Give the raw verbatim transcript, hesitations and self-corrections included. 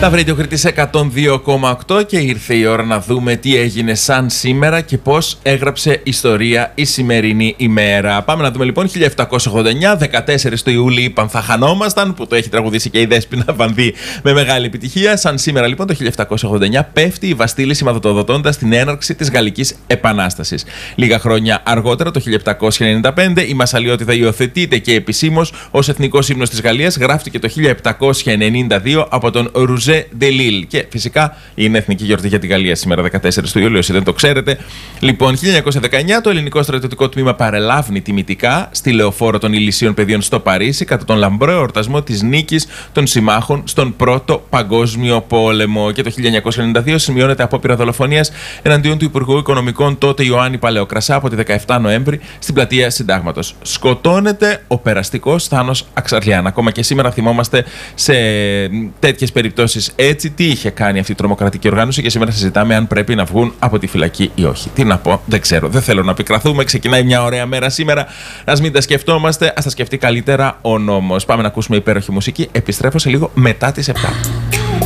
Τα Radio Κρήτης εκατόν δύο κόμμα οκτώ και ήρθε η ώρα να δούμε τι έγινε σαν σήμερα και πώς έγραψε ιστορία η σημερινή ημέρα. Πάμε να δούμε λοιπόν χίλια επτακόσια ογδόντα εννιά, δεκατέσσερις του Ιούλη είπαν θα χανόμασταν, που το έχει τραγουδήσει και η Δέσποινα Βανδύ με μεγάλη επιτυχία. Σαν σήμερα λοιπόν το χίλια επτακόσια ογδόντα εννιά πέφτει η Βαστήλη σηματοδοτώντας την έναρξη της Γαλλικής Επανάστασης. Λίγα χρόνια αργότερα, το χίλια επτακόσια ενενήντα πέντε, η Μασσαλιώτηδα υιοθετείται και επισήμως ως εθνικός ύμνος της Γαλλίας. Γράφτηκε το χίλια επτακόσια ενενήντα δύο από τον Rouget de Lille. Και φυσικά είναι εθνική γιορτή για τη Γαλλία σήμερα, δεκατέσσερις του Ιουλίου, όσοι δεν το ξέρετε. Λοιπόν, χίλια εννιακόσια δεκαεννιά το ελληνικό στρατιωτικό τμήμα παρελάβνει τιμητικά στη λεωφόρο των Ηλυσίων Παιδιών στο Παρίσι κατά τον λαμπρό εορτασμό της νίκης των συμμάχων στον Πρώτο Παγκόσμιο Πόλεμο. Και το χίλια εννιακόσια ενενήντα δύο σημειώνεται απόπειρα δολοφονίας εναντίον του Υπουργού Οικονομικών τότε Ιωάννη Παλαιοκρασά από τη δεκαεφτά Νοέμβρη στην πλατεία Συντάγματος. Σκοτώνεται ο περαστικός Θάνος Αξαρλιάν. Ακόμα και σήμερα θυμόμαστε σε τέτοιες περιπτώσεις έτσι τι είχε κάνει αυτή η τρομοκρατική οργάνωση και σήμερα συζητάμε αν πρέπει να βγουν από τη φυλακή ή όχι. Τι να πω, δεν ξέρω, δεν θέλω να πικραθούμε. Ξεκινάει μια ωραία μέρα σήμερα. Ας μην τα σκεφτόμαστε, ας τα σκεφτεί καλύτερα ο νόμος. Πάμε να ακούσουμε υπέροχη μουσική. Επιστρέφω σε λίγο μετά τις επτά.